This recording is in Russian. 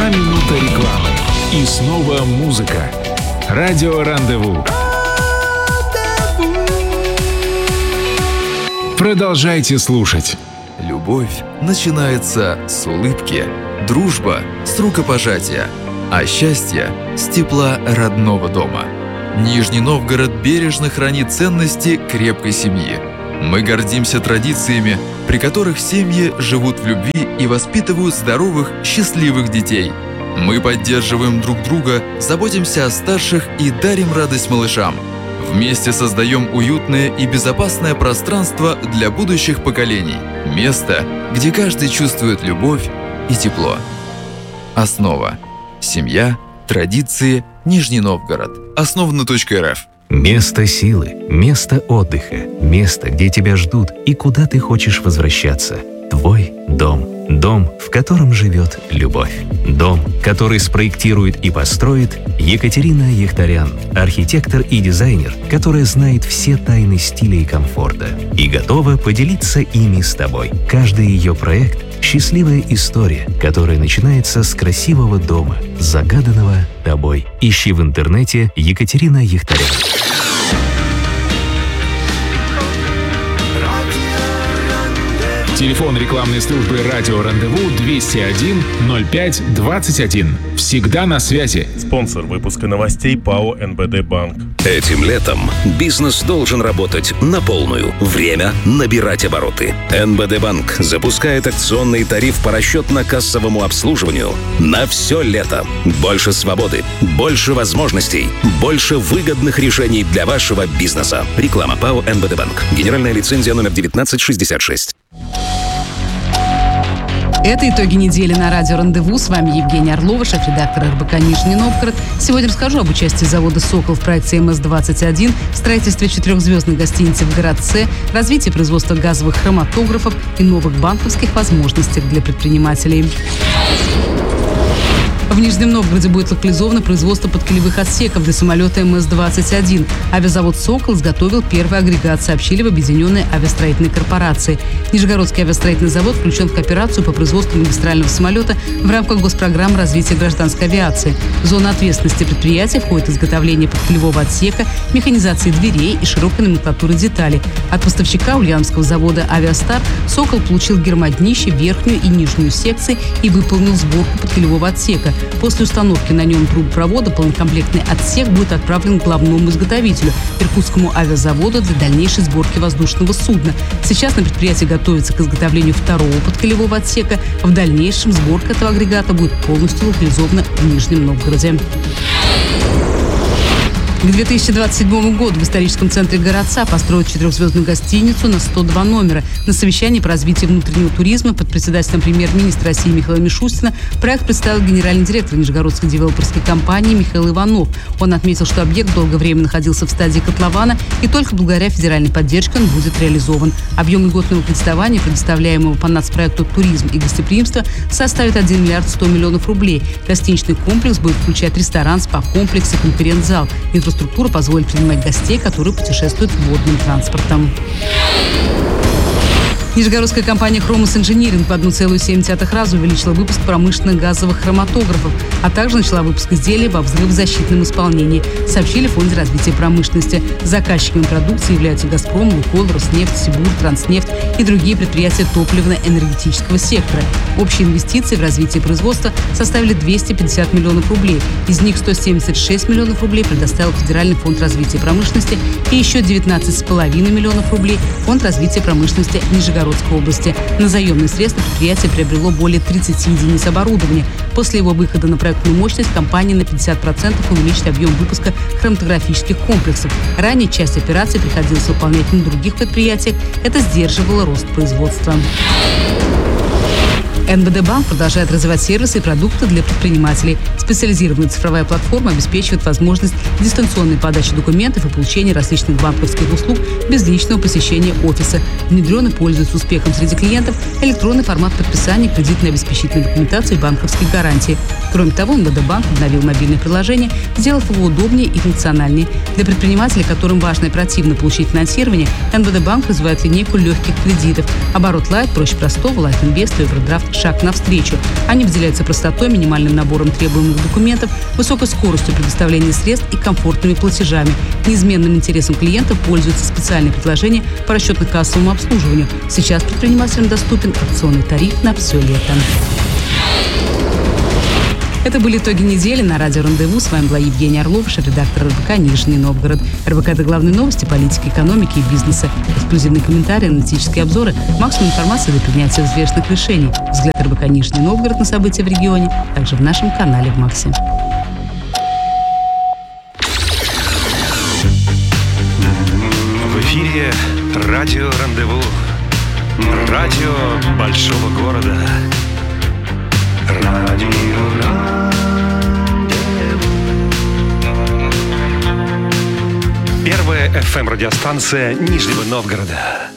1 минута рекламы. И снова музыка. Радио Рандеву. Продолжайте слушать. Любовь начинается с улыбки, дружба с рукопожатия, а счастье с тепла родного дома. Нижний Новгород бережно хранит ценности крепкой семьи. Мы гордимся традициями, при которых семьи живут в любви и воспитывают здоровых, счастливых детей. Мы поддерживаем друг друга, заботимся о старших и дарим радость малышам. Вместе создаем уютное и безопасное пространство для будущих поколений. Место, где каждый чувствует любовь и тепло. Основа. Семья, традиции, Нижний Новгород. Основано.рф. Место силы, место отдыха, место, где тебя ждут и куда ты хочешь возвращаться. Твой дом. Дом, в котором живет любовь. Дом, который спроектирует и построит Екатерина Яхтарян, архитектор и дизайнер, которая знает все тайны стиля и комфорта и готова поделиться ими с тобой. Каждый ее проект – счастливая история, которая начинается с красивого дома, загаданного тобой. Ищи в интернете Екатерина Яхтарян. Телефон рекламной службы «Радио Рандеву» 201 05 21. Всегда на связи. Спонсор выпуска новостей ПАО «НБД Банк». Этим летом бизнес должен работать на полную. Время набирать обороты. НБД Банк запускает акционный тариф по расчетно-кассовому обслуживанию на все лето. Больше свободы, больше возможностей, больше выгодных решений для вашего бизнеса. Реклама ПАО «НБД Банк». Генеральная лицензия номер 1966. Это итоги недели на радио «Рандеву». С вами Евгения Орлова, шеф-редактор РБК «Нижний Новгород». Сегодня расскажу об участии завода «Сокол» в проекте МС-21, строительстве 4-звездной гостиницы в городце, развитии производства газовых хроматографов и новых банковских возможностях для предпринимателей. В Нижнем Новгороде будет локализовано производство подкилевых отсеков для самолета МС-21. Авиазавод «Сокол» изготовил первый агрегат, сообщили в Объединенной авиастроительной корпорации. Нижегородский авиастроительный завод включен в кооперацию по производству магистрального самолета в рамках госпрограммы развития гражданской авиации. В зону ответственности предприятия входит изготовление подкилевого отсека, механизации дверей и широкой номенклатуры деталей. От поставщика ульяновского завода «Авиастар» «Сокол» получил гермоднище, верхнюю и нижнюю секции и выполнил сборку подкилевого отсека. После установки на нем трубопровода полнокомплектный отсек будет отправлен к главному изготовителю – Иркутскому авиазаводу для дальнейшей сборки воздушного судна. Сейчас на предприятии готовится к изготовлению второго подкилевого отсека. В дальнейшем сборка этого агрегата будет полностью локализована в Нижнем Новгороде. К 2027 году в историческом центре городца построят 4-звездную гостиницу на 102 номера. На совещании по развитию внутреннего туризма под председательством премьер-министра России Михаила Мишустина проект представил генеральный директор Нижегородской девелоперской компании Михаил Иванов. Он отметил, что объект долгое время находился в стадии котлована, и только благодаря федеральной поддержке он будет реализован. Объем льготного кредитования, предоставляемого по нацпроекту «Туризм и гостеприимство», составит 1 миллиард 100 миллионов рублей. Гостиничный комплекс будет включать ресторан, спа-комплекс и конференц-зал. Инфраструктура позволит принимать гостей, которые путешествуют водным транспортом. Нижегородская компания «Хромос Инжиниринг» в 1,7 раза увеличила выпуск промышленных газовых хроматографов, а также начала выпуск изделий во взрывозащитном исполнении, сообщили в Фонде развития промышленности. Заказчиками продукции являются «Газпром», «Лукойл», «Роснефть», «Сибур», «Транснефть» и другие предприятия топливно-энергетического сектора. Общие инвестиции в развитие производства составили 250 миллионов рублей. Из них 176 миллионов рублей предоставил Федеральный фонд развития промышленности и еще 19,5 миллионов рублей Фонд развития промышленности Нижегородской области. На заемные средства предприятие приобрело более 30 единиц оборудования. После его выхода на проектную мощность компания на 50% увеличит объем выпуска хроматографических комплексов. Ранее часть операций приходилось выполнять на других предприятиях. Это сдерживало рост производства. НБД Банк продолжает развивать сервисы и продукты для предпринимателей. Специализированная цифровая платформа обеспечивает возможность дистанционной подачи документов и получения различных банковских услуг без личного посещения офиса. Внедрен и пользуется успехом среди клиентов электронный формат подписания кредитной обеспечительной документации и банковских гарантий. Кроме того, НБД Банк обновил мобильное приложение, сделав его удобнее и функциональнее. Для предпринимателей, которым важно и оперативно получить финансирование, НБД Банк развивает линейку легких кредитов. Оборот Лайт проще простого, Лайт Инвест и Овердрафт шаг навстречу. Они выделяются простотой, минимальным набором требуемых документов, высокой скоростью предоставления средств и комфортными платежами. Неизменным интересом клиентов пользуются специальные предложения по расчетно-кассовому обслуживанию. Сейчас предпринимателям доступен акционный тариф на все лето. Это были итоги недели на радио «Рандеву». С вами была Евгения Орлова, шеф-редактор РБК «Нижний Новгород». РБК – это главные новости политики, экономики и бизнеса. Эксклюзивные комментарии, аналитические обзоры, максимум информации для принятия взвешенных решений. Взгляд РБК «Нижний Новгород» на события в регионе, также в нашем канале в Максе. В эфире радио «Рандеву». Радио большого города. Радио Первая FM-радиостанция Нижнего Новгорода.